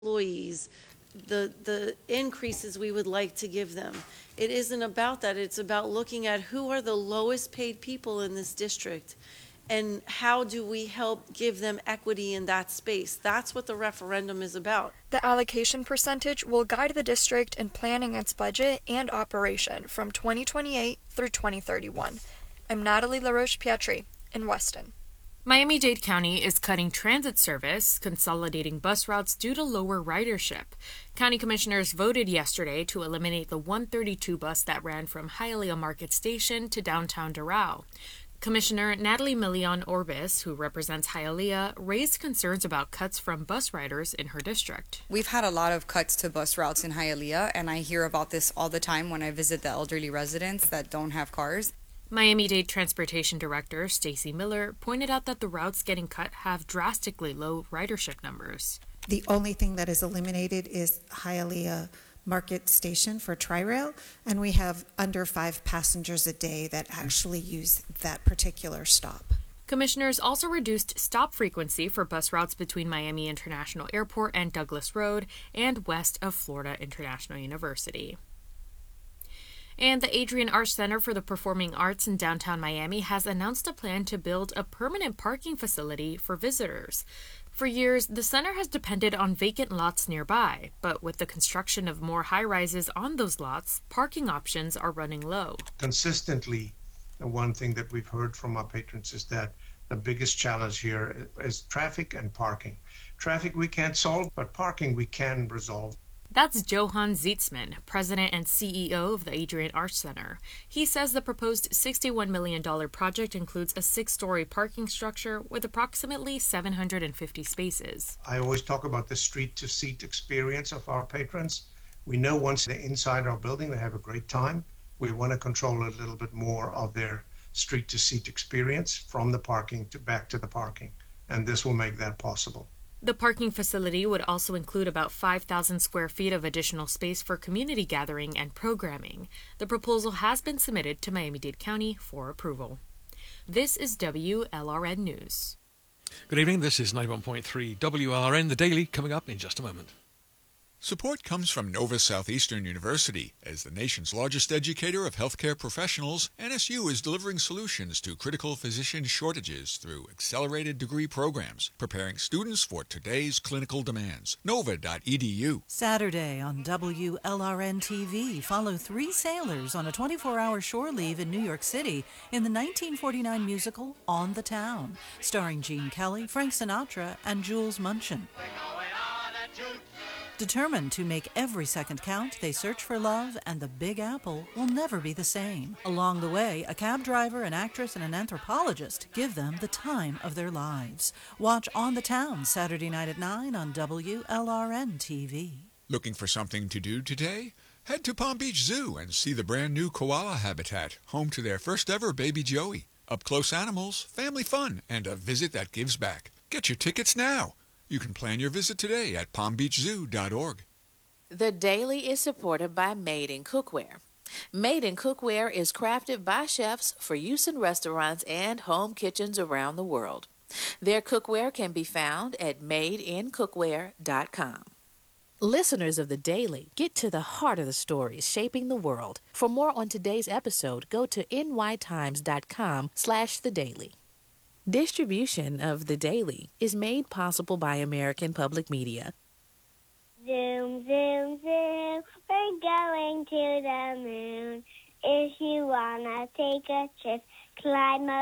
employees, the increases we would like to give them. It isn't about that. It's about looking at who are the lowest paid people in this district and how do we help give them equity in that space. That's what the referendum is about. The allocation percentage will guide the district in planning its budget and operation from 2028 through 2031. I'm Natalie LaRoche-Pietri in Weston. Miami-Dade County is cutting transit service, consolidating bus routes due to lower ridership. County commissioners voted yesterday to eliminate the 132 bus that ran from Hialeah Market Station to downtown Doral. Commissioner Natalie Milian-Orbis, who represents Hialeah, raised concerns about cuts from bus riders in her district. We've had a lot of cuts to bus routes in Hialeah, and I hear about this all the time when I visit the elderly residents that don't have cars. Miami-Dade Transportation Director Stacy Miller pointed out that the routes getting cut have drastically low ridership numbers. The only thing that is eliminated is Hialeah Market Station for Tri-Rail, and we have under 5 passengers a day that actually use that particular stop. Commissioners also reduced stop frequency for bus routes between Miami International Airport and Douglas Road and west of Florida International University. And the Adrienne Arsht Center for the Performing Arts in downtown Miami has announced a plan to build a permanent parking facility for visitors. For years, the center has depended on vacant lots nearby, but with the construction of more high-rises on those lots, parking options are running low. Consistently, the one thing that we've heard from our patrons is that the biggest challenge here is traffic and parking. Traffic we can't solve, but parking we can resolve. That's Johan Zietzman, president and CEO of the Adrienne Arsht Center. He says the proposed $61 million project includes a 6-story parking structure with approximately 750 spaces. I always talk about the street-to-seat experience of our patrons. We know once they're inside our building, they have a great time. We want to control a little bit more of their street-to-seat experience from the parking to back to the parking, and this will make that possible. The parking facility would also include about 5,000 square feet of additional space for community gathering and programming. The proposal has been submitted to Miami-Dade County for approval. This is WLRN News. Good evening, this is 91.3 WLRN, The Daily, coming up in just a moment. Support comes from Nova Southeastern University. As the nation's largest educator of healthcare professionals, NSU is delivering solutions to critical physician shortages through accelerated degree programs, preparing students for today's clinical demands. Nova.edu. Saturday on WLRN-TV, follow 3 sailors on a 24-hour shore leave in New York City in the 1949 musical On the Town, starring Gene Kelly, Frank Sinatra, and Jules Munchin. Determined to make every second count, they search for love, and the Big Apple will never be the same. Along the way, a cab driver, an actress, and an anthropologist give them the time of their lives. Watch On the Town Saturday night at 9 on WLRN-TV. Looking for something to do today? Head to Palm Beach Zoo and see the brand new koala habitat, home to their first ever baby Joey. Up-close animals, family fun, and a visit that gives back. Get your tickets now. You can plan your visit today at palmbeachzoo.org. The Daily is supported by Made in Cookware. Made in Cookware is crafted by chefs for use in restaurants and home kitchens around the world. Their cookware can be found at madeincookware.com. Listeners of The Daily, get to the heart of the stories shaping the world. For more on today's episode, go to nytimes.com/thedaily. Distribution of The Daily is made possible by American Public Media. Zoom, zoom, zoom, we're going to the moon. If you wanna take a trip, climb